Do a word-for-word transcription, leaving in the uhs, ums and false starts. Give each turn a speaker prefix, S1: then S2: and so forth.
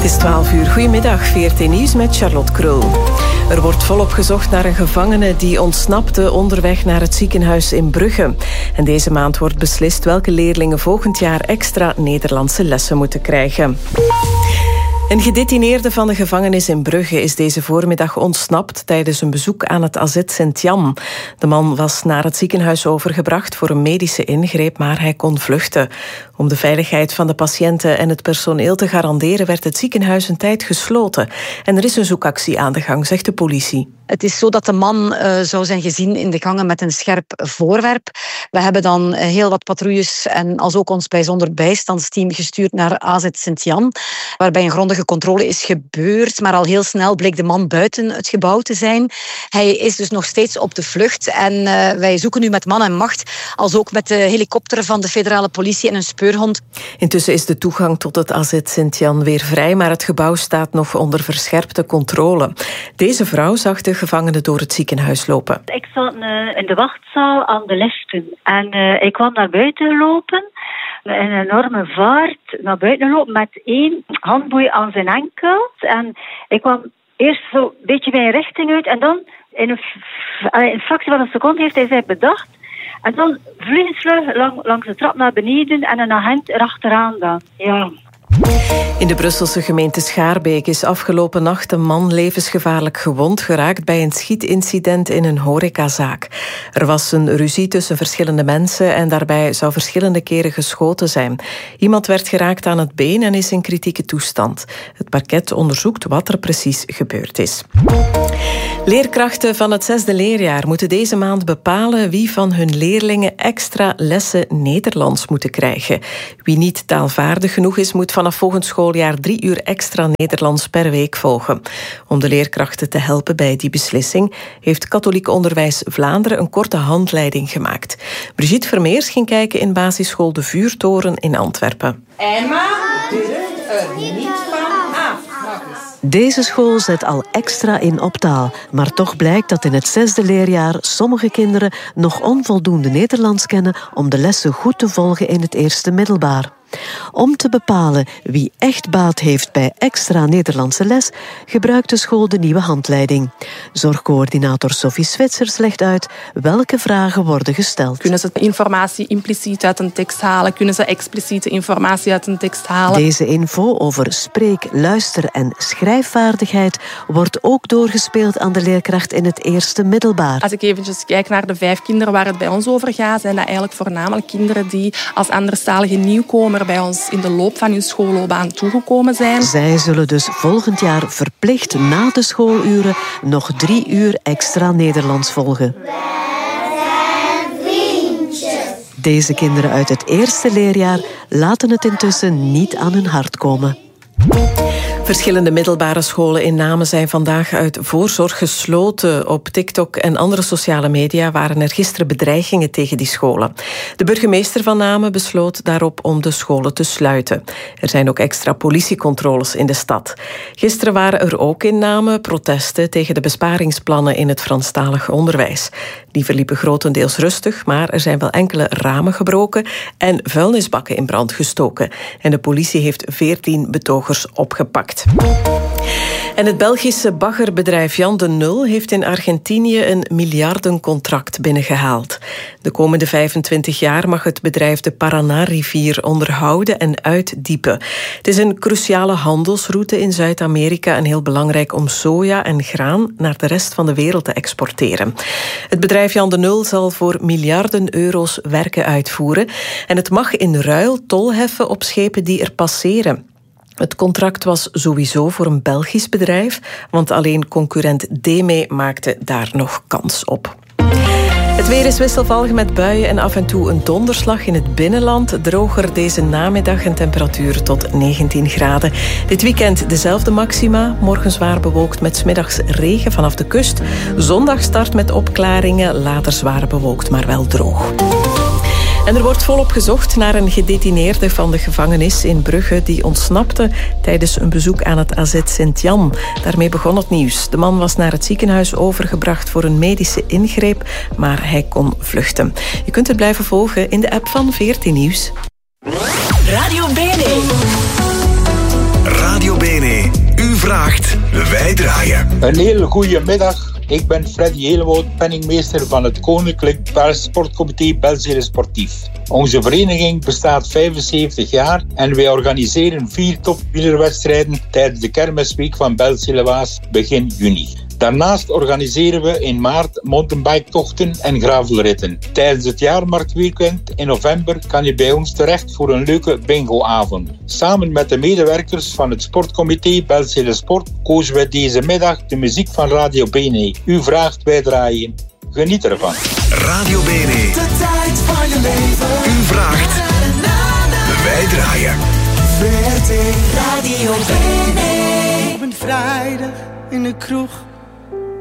S1: is twaalf uur. Goedemiddag, V R T Nieuws met Charlotte Krul. Er wordt volop gezocht naar een gevangene die ontsnapte onderweg naar het ziekenhuis in Brugge. En deze maand wordt beslist welke leerlingen volgend jaar extra Nederlandse lessen moeten krijgen. Een gedetineerde van de gevangenis in Brugge is deze voormiddag ontsnapt tijdens een bezoek aan het A Z Sint-Jan. De man was naar het ziekenhuis overgebracht voor een medische ingreep, maar hij kon vluchten. Om de veiligheid van de patiënten en het personeel te garanderen werd het ziekenhuis een tijd gesloten. En er is een zoekactie aan de gang, zegt de politie.
S2: Het is zo dat de man uh, zou zijn gezien in de gangen met een scherp voorwerp. We hebben dan uh, heel wat patrouilles en als ook ons bijzonder bijstandsteam gestuurd naar A Z Sint-Jan, waarbij een grondige controle is gebeurd, maar al heel snel bleek de man buiten het gebouw te zijn. Hij is dus nog steeds op de vlucht en uh, wij zoeken nu met man en macht, als ook met de helikopter van de federale politie en een speurhond.
S1: Intussen is de toegang tot het A Z Sint-Jan weer vrij, maar het gebouw staat nog onder verscherpte controle. Deze vrouw zag de gevangenen door het ziekenhuis lopen.
S3: Ik zat uh, in de wachtzaal aan de liften en uh, ik kwam naar buiten lopen. In een enorme vaart naar buiten lopen met één handboei aan zijn enkel. En ik kwam eerst zo een beetje mijn richting uit en dan in een, f- in een fractie van een seconde heeft hij zich bedacht. En dan vliegensvlug lang, langs de trap naar beneden en een agent erachteraan dan. Ja.
S1: In de Brusselse gemeente Schaarbeek is afgelopen nacht een man levensgevaarlijk gewond geraakt bij een schietincident in een horecazaak. Er was een ruzie tussen verschillende mensen en daarbij zou verschillende keren geschoten zijn. Iemand werd geraakt aan het been en is in kritieke toestand. Het parket onderzoekt wat er precies gebeurd is. Leerkrachten van het zesde leerjaar moeten deze maand bepalen wie van hun leerlingen extra lessen Nederlands moeten krijgen. Wie niet taalvaardig genoeg is, moet vanaf volgend schooljaar drie uur extra Nederlands per week volgen. Om de leerkrachten te helpen bij die beslissing heeft Katholiek Onderwijs Vlaanderen een korte handleiding gemaakt. Brigitte Vermeers ging kijken in basisschool De Vuurtoren in Antwerpen.
S4: Emma durft er niet van af.
S5: Deze school zet al extra in op taal, maar toch blijkt dat in het zesde leerjaar sommige kinderen nog onvoldoende Nederlands kennen om de lessen goed te volgen in het eerste middelbaar. Om te bepalen wie echt baat heeft bij extra Nederlandse les, gebruikt de school de nieuwe handleiding. Zorgcoördinator Sophie Zwitsers legt uit welke vragen worden gesteld.
S6: Kunnen ze informatie impliciet uit een tekst halen? Kunnen ze expliciete informatie uit een tekst halen?
S5: Deze info over spreek-, luister- en schrijfvaardigheid wordt ook doorgespeeld aan de leerkracht in het eerste middelbaar.
S6: Als ik eventjes kijk naar de vijf kinderen waar het bij ons over gaat, zijn dat eigenlijk voornamelijk kinderen die als anderstalige nieuwkomer bij ons in de loop van hun schoolloopbaan toegekomen zijn.
S5: Zij zullen dus volgend jaar verplicht na de schooluren nog drie uur extra Nederlands volgen. Deze kinderen uit het eerste leerjaar laten het intussen niet aan hun hart komen.
S1: Verschillende middelbare scholen in Namen zijn vandaag uit voorzorg gesloten. Op TikTok en andere sociale media waren er gisteren bedreigingen tegen die scholen. De burgemeester van Namen besloot daarop om de scholen te sluiten. Er zijn ook extra politiecontroles in de stad. Gisteren waren er ook in Namen protesten tegen de besparingsplannen in het Franstalig onderwijs. Die verliepen grotendeels rustig, maar er zijn wel enkele ramen gebroken en vuilnisbakken in brand gestoken. En de politie heeft veertien betogers opgepakt. En het Belgische baggerbedrijf Jan de Nul heeft in Argentinië een miljardencontract binnengehaald. De komende vijfentwintig jaar mag het bedrijf de Paraná-rivier onderhouden en uitdiepen. Het is een cruciale handelsroute in Zuid-Amerika en heel belangrijk om soja en graan naar de rest van de wereld te exporteren. Het bedrijf Jan de Nul zal voor miljarden euro's werken uitvoeren en het mag in ruil tol heffen op schepen die er passeren. Het contract was sowieso voor een Belgisch bedrijf, want alleen concurrent Deme maakte daar nog kans op. Het weer is wisselvallig met buien en af en toe een donderslag in het binnenland. Droger deze namiddag en temperatuur tot negentien graden. Dit weekend dezelfde maxima. Morgen zwaar bewolkt met 's middags regen vanaf de kust. Zondag start met opklaringen, later zwaar bewolkt, maar wel droog. En er wordt volop gezocht naar een gedetineerde van de gevangenis in Brugge die ontsnapte tijdens een bezoek aan het A Z Sint-Jan. Daarmee begon het nieuws. De man was naar het ziekenhuis overgebracht voor een medische ingreep, maar hij kon vluchten. Je kunt het blijven volgen in de app van V R T Nieuws.
S7: Radio B N E. Radio B N E draaien.
S8: Een hele goede middag. Ik ben Freddy Helewoud, penningmeester van het Koninklijk Sportcomité Belzele Sportief. Onze vereniging bestaat vijfenzeventig jaar en wij organiseren vier topwielerwedstrijden tijdens de kermisweek van Belzele-Waas begin juni. Daarnaast organiseren we in maart mountainbiketochten en gravelritten. Tijdens het jaarmarktweekend in november kan je bij ons terecht voor een leuke bingoavond. Samen met de medewerkers van het sportcomité Belzele Sport kozen we deze middag de muziek van Radio Bene. U vraagt, wij draaien. Geniet ervan.
S7: Radio Bene. De tijd van je leven. U vraagt, wij draaien.
S9: V R T Radio Bene. Op een vrijdag in de kroeg